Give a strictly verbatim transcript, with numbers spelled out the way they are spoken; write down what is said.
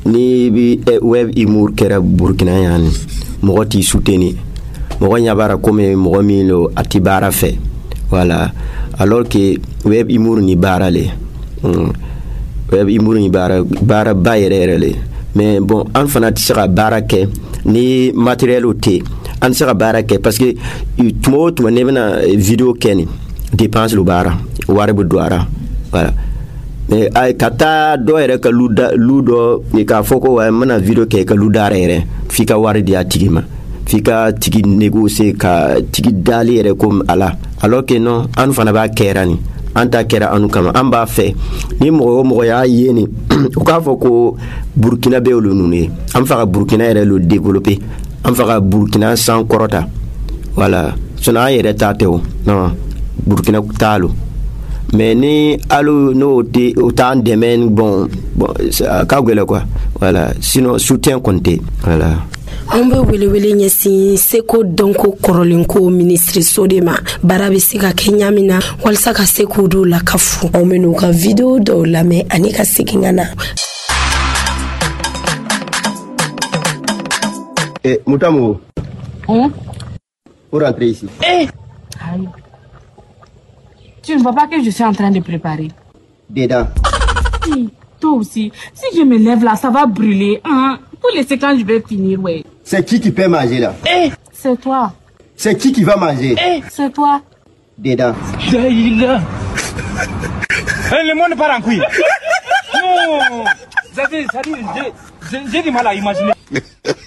ni bi web imur kera Burkina yani mo ti soutenir mo nyabara comme mo mi lo atibara fait voilà alors que web imur ni barale mm. web imur ni bara bara bayerele mais bon an fana ti sera barake ni matériel oté an sera barake parce que tumo tumo ne bena vidéo keni dépense lu bara ware bu doara voilà mais ay kata do ere ka luda ludo ni ka foko wa mana video ke ka luda ere fika wari dia tigima fika tigi négocier ka tigi dali ere comme ala alors que non an fana ba kerani anta kera anu kama an ba fe ni mo mo ya yeni o ka foko Burkina be lu nuni an fa Burkina ere le développer an fa Burkina sans korota voilà sona ere tateo non Burkina talo mais ni allo no te autant de men bon bon ka gwele quoi voilà sinon soutien compté voilà on be wele wele nyesi seko donko korolinko ministre sodema barabi sika kenyamina walsa ka seko do la kafu on menu ka video do la me anika sikingana eh mutamu hein pour rentrer ici eh aïe. Tu ne vois pas que je suis en train de préparer. Dedans. Oui, toi aussi. Si je me lève là, ça va brûler. Hein? Pour laisser quand je vais finir, ouais. C'est qui qui peut manger là? Eh, c'est toi. C'est qui qui va manger? Eh, c'est toi. Dedans. Daïla. Le monde part en couille. Non. J'ai du mal à imaginer.